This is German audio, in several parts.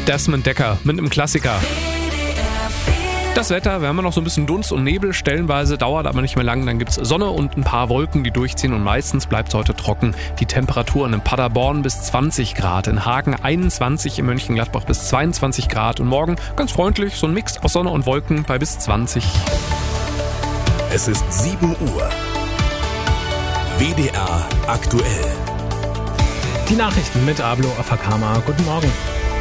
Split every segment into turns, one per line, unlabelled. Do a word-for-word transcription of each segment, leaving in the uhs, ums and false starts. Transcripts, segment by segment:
Desmond Decker mit einem Klassiker. Das Wetter, wir haben noch so ein bisschen Dunst und Nebel, stellenweise dauert aber nicht mehr lang. Dann gibt es Sonne und ein paar Wolken, die durchziehen und meistens bleibt es heute trocken. Die Temperaturen in Paderborn bis zwanzig Grad, in Hagen einundzwanzig, in Mönchengladbach bis zweiundzwanzig Grad und morgen ganz freundlich, so ein Mix aus Sonne und Wolken bei bis zwanzig.
Es ist sieben Uhr. W D R aktuell.
Die Nachrichten mit Ablo Afakama. Guten Morgen.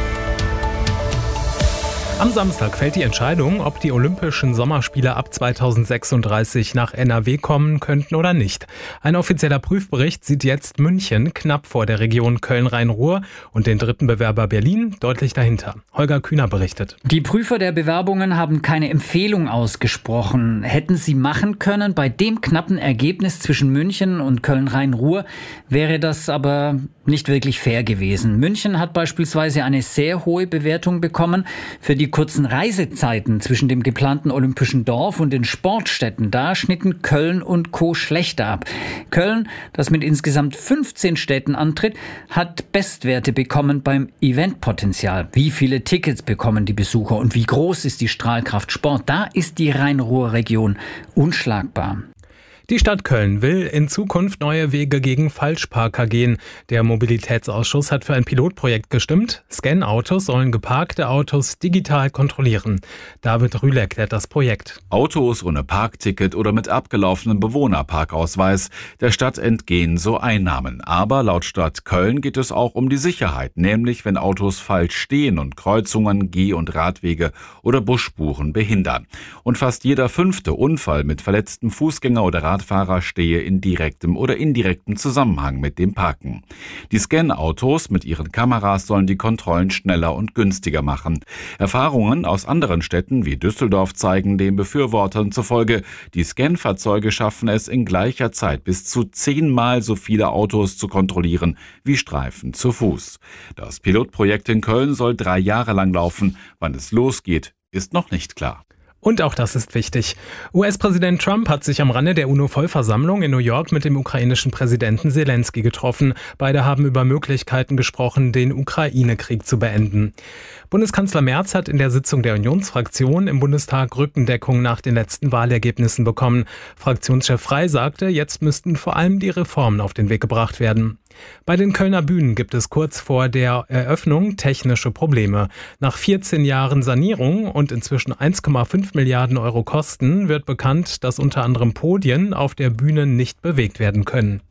Am Samstag fällt die Entscheidung, ob die Olympischen Sommerspiele ab zweitausendsechsunddreißig nach N R W kommen könnten oder nicht. Ein offizieller Prüfbericht sieht jetzt München knapp vor der Region Köln-Rhein-Ruhr und den dritten Bewerber Berlin deutlich dahinter. Holger Kühner berichtet.
Die Prüfer der Bewerbungen haben keine Empfehlung ausgesprochen. Hätten sie machen können, bei dem knappen Ergebnis zwischen München und Köln-Rhein-Ruhr wäre das aber nicht wirklich fair gewesen. München hat beispielsweise eine sehr hohe Bewertung bekommen. Für die kurzen Reisezeiten zwischen dem geplanten Olympischen Dorf und den Sportstätten, da schnitten Köln und Co. schlechter ab. Köln, das mit insgesamt fünfzehn Städten antritt, hat Bestwerte bekommen beim Eventpotenzial. Wie viele Tickets bekommen die Besucher und wie groß ist die Strahlkraft Sport? Da ist die Rhein-Ruhr-Region unschlagbar.
Die Stadt Köln will in Zukunft neue Wege gegen Falschparker gehen. Der Mobilitätsausschuss hat für ein Pilotprojekt gestimmt. Scan-Autos sollen geparkte Autos digital kontrollieren. David Rühle erklärt das Projekt.
Autos ohne Parkticket oder mit abgelaufenem Bewohnerparkausweis. Der Stadt entgehen so Einnahmen. Aber laut Stadt Köln geht es auch um die Sicherheit, nämlich wenn Autos falsch stehen und Kreuzungen, Geh- und Radwege oder Busspuren behindern. Und fast jeder fünfte Unfall mit verletztem Fußgänger oder Radfahrer Fahrer stehe in direktem oder indirektem Zusammenhang mit dem Parken. Die Scan-Autos mit ihren Kameras sollen die Kontrollen schneller und günstiger machen. Erfahrungen aus anderen Städten wie Düsseldorf zeigen den Befürwortern zufolge, die Scan-Fahrzeuge schaffen es in gleicher Zeit bis zu zehnmal so viele Autos zu kontrollieren wie Streifen zu Fuß. Das Pilotprojekt in Köln soll drei Jahre lang laufen. Wann es losgeht, ist noch nicht klar.
Und auch das ist wichtig. U S-Präsident Trump hat sich am Rande der UNO-Vollversammlung in New York mit dem ukrainischen Präsidenten Selenskyj getroffen. Beide haben über Möglichkeiten gesprochen, den Ukraine-Krieg zu beenden. Bundeskanzler Merz hat in der Sitzung der Unionsfraktion im Bundestag Rückendeckung nach den letzten Wahlergebnissen bekommen. Fraktionschef Frey sagte, jetzt müssten vor allem die Reformen auf den Weg gebracht werden. Bei den Kölner Bühnen gibt es kurz vor der Eröffnung technische Probleme. Nach vierzehn Jahren Sanierung und inzwischen eins Komma fünf Milliarden Euro Kosten wird bekannt, dass unter anderem Podien auf der Bühne nicht bewegt werden können.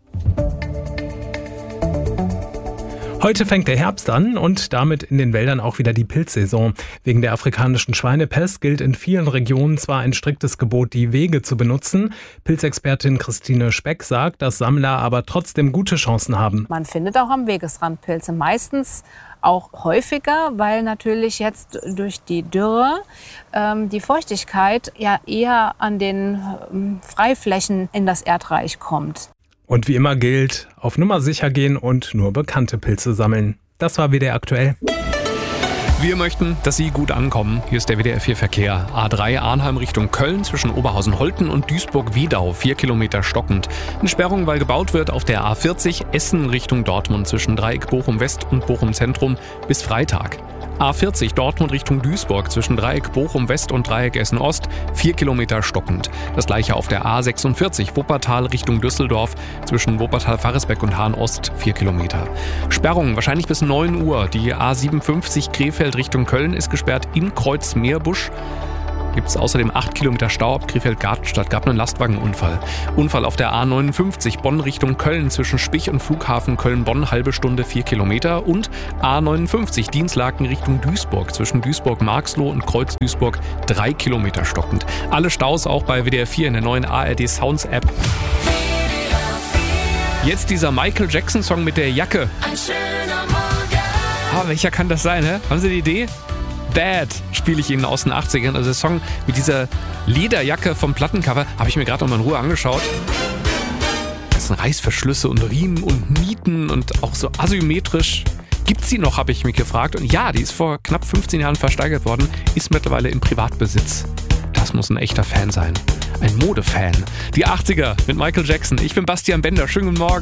Heute fängt der Herbst an und damit in den Wäldern auch wieder die Pilzsaison. Wegen der afrikanischen Schweinepest gilt in vielen Regionen zwar ein striktes Gebot, die Wege zu benutzen. Pilzexpertin Christine Speck sagt, dass Sammler aber trotzdem gute Chancen haben.
Man findet auch am Wegesrand Pilze, meistens auch häufiger, weil natürlich jetzt durch die Dürre ähm, die Feuchtigkeit ja eher an den ähm, Freiflächen in das Erdreich kommt.
Und wie immer gilt, auf Nummer sicher gehen und nur bekannte Pilze sammeln. Das war W D R aktuell.
Wir möchten, dass Sie gut ankommen. Hier ist der W D R vier Verkehr. A drei Arnheim Richtung Köln zwischen Oberhausen-Holten und Duisburg-Wiedau. Vier Kilometer stockend. Eine Sperrung, weil gebaut wird auf der A vierzig Essen Richtung Dortmund zwischen Dreieck Bochum-West und Bochum-Zentrum bis Freitag. A vierzig Dortmund Richtung Duisburg zwischen Dreieck Bochum-West und Dreieck Essen-Ost. Vier Kilometer stockend. Das gleiche auf der A sechsundvierzig Wuppertal Richtung Düsseldorf zwischen Wuppertal-Faresbeck und Hahn-Ost. Vier Kilometer. Sperrung wahrscheinlich bis neun Uhr. Die A siebenundfünfzig Krefeld Richtung Köln ist gesperrt in Kreuzmeerbusch. Gibt es außerdem acht Kilometer Stau ab Krefeld-Gartenstadt. Gab einen Lastwagenunfall. Unfall auf der A neunundfünfzig Bonn Richtung Köln zwischen Spich und Flughafen Köln-Bonn, halbe Stunde vier Kilometer. Und A neunundfünfzig Dienstlaken Richtung Duisburg zwischen Duisburg-Marxloh und Kreuz-Duisburg drei Kilometer stockend. Alle Staus auch bei W D R vier in der neuen A R D Sounds App. Jetzt dieser Michael Jackson-Song mit der Jacke.
Ein schöner Morgen.
Ah, welcher kann das sein, hä? Haben Sie die Idee? Bad spiele ich Ihnen aus den achtzigern. Also der Song mit dieser Lederjacke vom Plattencover habe ich mir gerade noch mal in Ruhe angeschaut. Das sind Reißverschlüsse und Riemen und Nieten und auch so asymmetrisch. Gibt's die noch, habe ich mich gefragt. Und ja, die ist vor knapp fünfzehn Jahren versteigert worden, ist mittlerweile im Privatbesitz. Das muss ein echter Fan sein. Ein Modefan. Die achtziger mit Michael Jackson. Ich bin Bastian Bender. Schönen guten Morgen.